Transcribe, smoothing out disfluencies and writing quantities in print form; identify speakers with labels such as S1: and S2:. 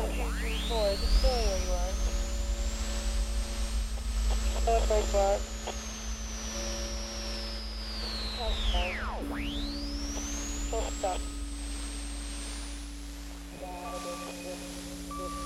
S1: 1234, is it still where you are? Still at Bird Bar. Okay. Full stop.